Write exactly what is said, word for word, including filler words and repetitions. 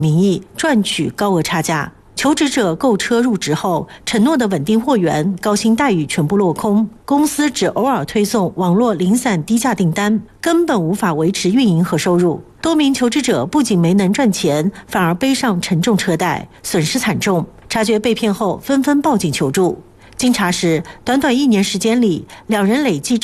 名义赚取高额差价。求职者购车入职后，承诺的稳定货源、高薪待遇全部落空，公司只偶尔推送网络零散低价订单，根本无法维持运营和收入。多名求职者不仅没能赚钱，反而背上沉重车贷，损失惨重。察觉被骗后，纷纷报警求助。经查实，短短一年时间里，两人累计